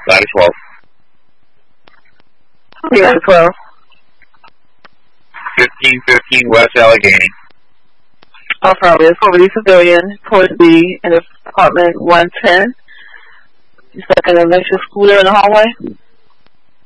Ladder 12. Ladder 12. 1515 West Allegheny. Affirmative. Forward civilian towards B in apartment 110. Second electric scooter in the hallway.